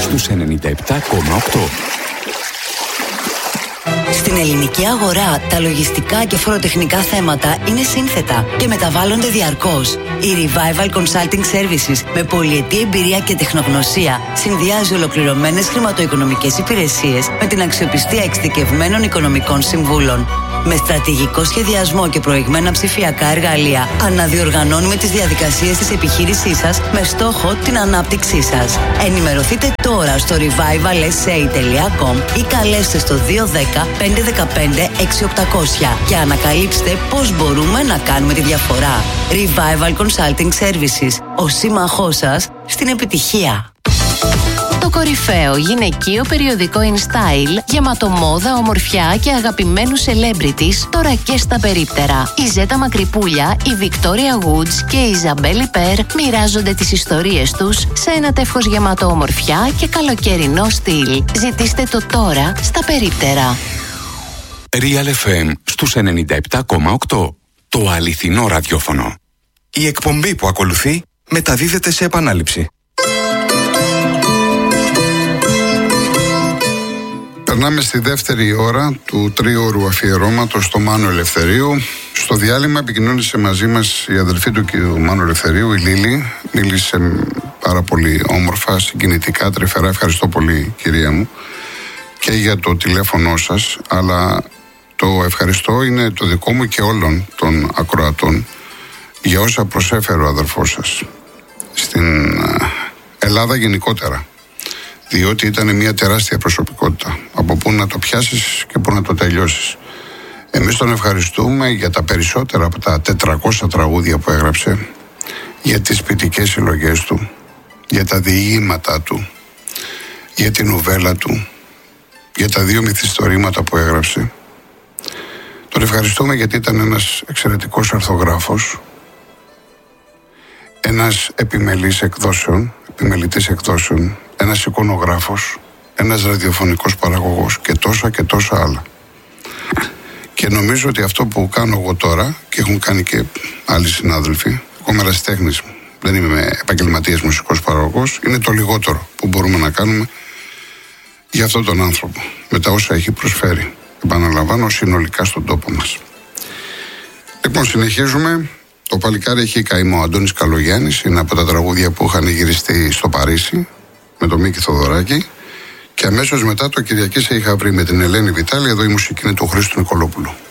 στους 97,8. Στην ελληνική αγορά, τα λογιστικά και φοροτεχνικά θέματα είναι σύνθετα και μεταβάλλονται διαρκώς. Η Revival Consulting Services, με πολυετή εμπειρία και τεχνογνωσία, συνδυάζει ολοκληρωμένες χρηματοοικονομικές υπηρεσίες με την αξιοπιστία εξειδικευμένων οικονομικών συμβούλων. Με στρατηγικό σχεδιασμό και προηγμένα ψηφιακά εργαλεία, αναδιοργανώνουμε τις διαδικασίες της επιχείρησής σας με στόχο την ανάπτυξή σας. Ενημερωθείτε τώρα στο revivalsa.com ή καλέστε στο 210-515-6800 και ανακαλύψτε πώς μπορούμε να κάνουμε τη διαφορά. Revival Consulting Services, ο σύμμαχός σας στην επιτυχία. Το κορυφαίο γυναικείο περιοδικό InStyle, γεμάτο μόδα, ομορφιά και αγαπημένους celebrities, τώρα και στα περίπτερα. Η Ζέτα Μακρυπούλια, η Victoria Woods και η Ιζαμπέλη Περ μοιράζονται τις ιστορίες τους σε ένα τεύχος γεμάτο ομορφιά και καλοκαιρινό στυλ. Ζητήστε το τώρα στα περίπτερα. Real FM στους 97,8. Το αληθινό ραδιόφωνο. Η εκπομπή που ακολουθεί μεταδίδεται σε επανάληψη. Περνάμε στη δεύτερη ώρα του τρίωρου αφιερώματος στο Μάνο Ελευθερίου. Στο διάλειμμα επικοινώνησε μαζί μας η αδελφή του κ. Μάνου Ελευθερίου, η Λίλη. Μίλησε πάρα πολύ όμορφα, συγκινητικά, τρυφερά. Ευχαριστώ πολύ, κυρία μου, και για το τηλέφωνό σας, αλλά το ευχαριστώ είναι το δικό μου και όλων των ακροατών για όσα προσέφερε ο αδελφός σας στην Ελλάδα γενικότερα. Διότι ήταν μια τεράστια προσωπικότητα. Από πού να το πιάσεις και πού να το τελειώσεις. Εμείς τον ευχαριστούμε για τα περισσότερα από τα 400 τραγούδια που έγραψε, για τις ποιητικές συλλογές του, για τα διηγήματά του, για την νουβέλα του, για τα 2 μυθιστορήματα που έγραψε. Τον ευχαριστούμε γιατί ήταν ένας εξαιρετικός αρθογράφος, ένας επιμελητής εκδόσεων, ένας εικονογράφος, ένας ραδιοφωνικός παραγωγός και τόσα άλλα. Και νομίζω ότι αυτό που κάνω εγώ τώρα, και έχουν κάνει και άλλοι συνάδελφοι, εγώ είμαι ερασιτέχνης, δεν είμαι επαγγελματίας μουσικός παραγωγός, είναι το λιγότερο που μπορούμε να κάνουμε για αυτόν τον άνθρωπο, με τα όσα έχει προσφέρει, επαναλαμβάνω, συνολικά στον τόπο μας. Λοιπόν, συνεχίζουμε. Το παλικάρι έχει καημό. Ο Αντώνης Καλογιάννης είναι από τα τραγούδια που είχαν γυριστεί στο Παρίσι με τον Μίκη Θοδωράκη, και αμέσως μετά το Κυριακή σε είχα βρει με την Ελένη Βιτάλη. Εδώ η μουσική είναι του Χρήστου Νικολόπουλου.